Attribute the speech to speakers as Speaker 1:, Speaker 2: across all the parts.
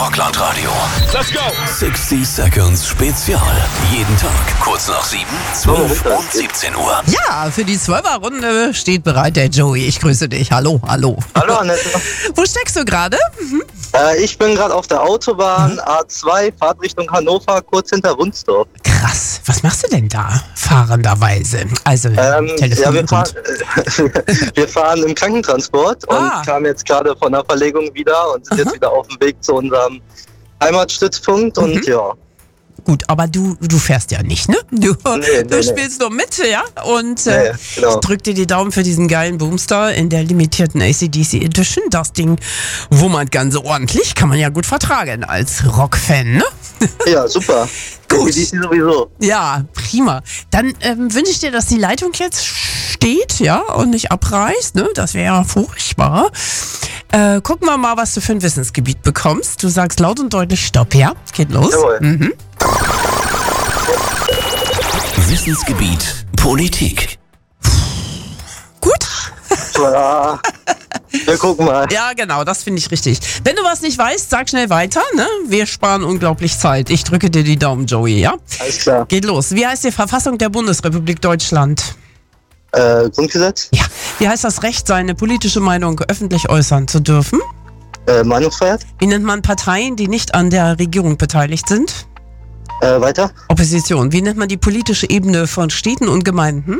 Speaker 1: Rockland-Radio.
Speaker 2: Let's go!
Speaker 1: 60 Seconds Spezial. Jeden Tag kurz nach 7, 12 und 17 Uhr.
Speaker 3: Ja, für die 12er-Runde steht bereit der Joey. Ich grüße dich. Hallo.
Speaker 4: Hallo Annette.
Speaker 3: Wo steckst du gerade?
Speaker 4: Ich bin gerade auf der Autobahn A2, Fahrtrichtung Hannover, kurz hinter Wunsdorf.
Speaker 3: Krass. Was machst du denn da fahrenderweise? Also,
Speaker 4: Ja,
Speaker 3: telefonieren
Speaker 4: wir fahren im Krankentransport und kamen jetzt gerade von der Verlegung wieder und sind jetzt wieder auf dem Weg zu unserem Heimatstützpunkt und ja.
Speaker 3: Gut, aber du fährst ja nicht, ne? Du spielst nur mit, ja? Und
Speaker 4: genau.
Speaker 3: ich drück dir die Daumen für diesen geilen Boomstar in der limitierten AC/DC Edition. Das Ding wummert ganz ordentlich, kann man ja gut vertragen als Rockfan, ne?
Speaker 4: Ja, super.
Speaker 3: Gut.
Speaker 4: AC/DC sowieso.
Speaker 3: Ja, prima. Dann wünsche ich dir, dass die Leitung jetzt steht, ja, und nicht abreißt, ne? Das wäre ja furchtbar. Gucken wir mal, was du für ein Wissensgebiet bekommst. Du sagst laut und deutlich Stopp, ja? Geht los.
Speaker 4: Jawohl.
Speaker 1: Wissensgebiet Politik.
Speaker 3: Gut.
Speaker 4: Ja, wir gucken mal.
Speaker 3: Ja, genau, das finde ich richtig. Wenn du was nicht weißt, sag schnell weiter, ne? Wir sparen unglaublich Zeit. Ich drücke dir die Daumen, Joey, ja?
Speaker 4: Alles klar.
Speaker 3: Geht los. Wie heißt die Verfassung der Bundesrepublik Deutschland?
Speaker 4: Grundgesetz?
Speaker 3: Ja. Wie heißt das Recht, seine politische Meinung öffentlich äußern zu dürfen?
Speaker 4: Meinungsfreiheit?
Speaker 3: Wie nennt man Parteien, die nicht an der Regierung beteiligt sind?
Speaker 4: Weiter?
Speaker 3: Opposition. Wie nennt man die politische Ebene von Städten und Gemeinden?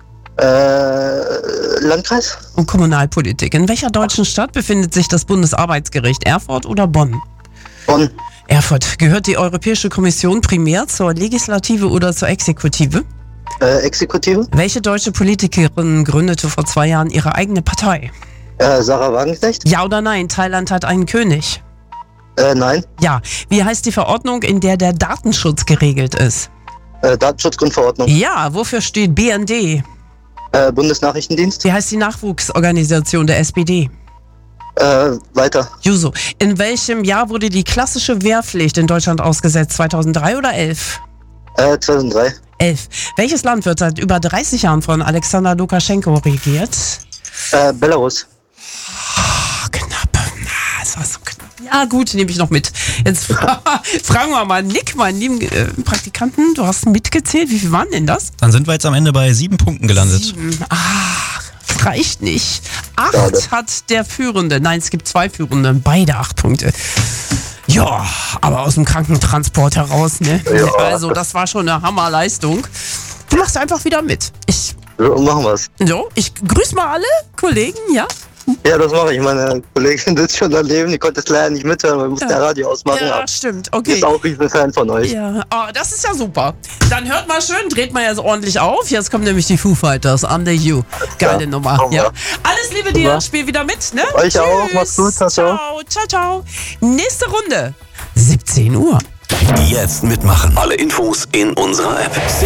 Speaker 4: Landkreis?
Speaker 3: Und Kommunalpolitik. In welcher deutschen Stadt befindet sich das Bundesarbeitsgericht? Erfurt oder Bonn?
Speaker 4: Bonn.
Speaker 3: Erfurt. Gehört die Europäische Kommission primär zur Legislative oder zur Exekutive?
Speaker 4: Exekutive?
Speaker 3: Welche deutsche Politikerin gründete vor 2 Jahren ihre eigene Partei?
Speaker 4: Sarah Wagenknecht?
Speaker 3: Ja oder nein? Thailand hat einen König.
Speaker 4: Nein.
Speaker 3: Ja. Wie heißt die Verordnung, in der der Datenschutz geregelt ist?
Speaker 4: Datenschutzgrundverordnung.
Speaker 3: Ja. Wofür steht BND?
Speaker 4: Bundesnachrichtendienst?
Speaker 3: Wie heißt die Nachwuchsorganisation der SPD?
Speaker 4: Weiter.
Speaker 3: Juso. In welchem Jahr wurde die klassische Wehrpflicht in Deutschland ausgesetzt? 2003 oder 11?
Speaker 4: 2003.
Speaker 3: 11. Welches Land wird seit über 30 Jahren von Alexander Lukaschenko regiert?
Speaker 4: Belarus.
Speaker 3: Oh, knapp. Das war so knapp. Ja gut, nehme ich noch mit. Jetzt fragen wir mal Nick, meinen lieben Praktikanten. Du hast mitgezählt. Wie viel waren denn das?
Speaker 5: Dann sind wir jetzt am Ende bei 7 Punkten gelandet.
Speaker 3: 7. Reicht nicht. 8 hat der Führende. Nein, es gibt 2 Führende. Beide 8 Punkte. Ja, aber aus dem Krankentransport heraus, ne?
Speaker 4: Ja.
Speaker 3: Also, das war schon eine Hammerleistung. Du machst einfach wieder mit.
Speaker 4: So, machen wir's.
Speaker 3: Ich grüße mal alle Kollegen, ja?
Speaker 4: Ja, das mache ich. Meine Kollegin sitzt schon daneben, die konnte es leider nicht mithören, weil wir mussten der Radio ausmachen.
Speaker 3: Ja, stimmt.
Speaker 4: Die
Speaker 3: Okay.
Speaker 4: ist auch riesen Fan von euch.
Speaker 3: Ja, das ist ja super. Dann hört mal schön, dreht mal jetzt ordentlich auf. Jetzt kommen nämlich die Foo Fighters, Under You. Geile Nummer. Ja. Alles Liebe dir, spiel wieder mit, ne?
Speaker 4: Euch auch, macht's gut, ciao, ciao.
Speaker 3: Ciao, ciao. Nächste Runde, 17 Uhr.
Speaker 1: Jetzt mitmachen. Alle Infos in unserer App.